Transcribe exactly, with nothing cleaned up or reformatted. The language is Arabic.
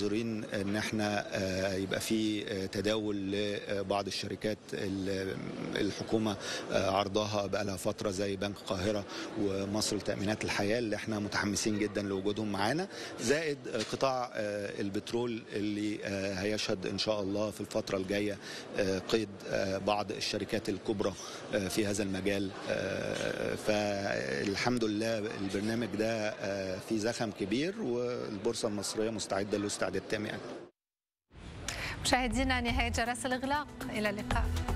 منتظرين ان احنا يبقى في تداول لبعض الشركات الحكومه عرضها بقى لها فتره زي بنك القاهره ومصر لتامينات الحياه اللي احنا متحمسين جدا لوجودهم معانا، زائد قطاع البترول اللي هيشهد ان شاء الله في الفتره الجايه قيد بعض الشركات الكبرى في هذا المجال. فالحمد لله البرنامج ده في زخم كبير والبورصه المصريه مستعده له استعداد تام. يعني مشاهدينا، نهايه جرس الاغلاق، الى اللقاء.